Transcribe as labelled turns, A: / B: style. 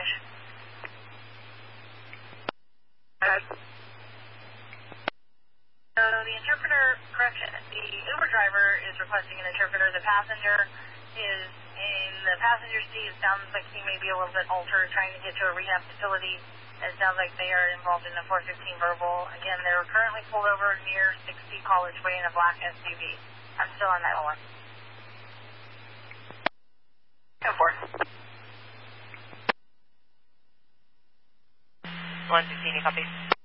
A: information. So the interpreter, correction, the Uber driver is requesting an interpreter. The passenger is in the passenger seat. It sounds like he may be a little bit altered, trying to get to a rehab facility. It sounds like they are involved in a 415 verbal. Again, they're currently pulled over near 60 College Way in a black SUV. I'm still on 911.
B: 10-4. 116, you copy?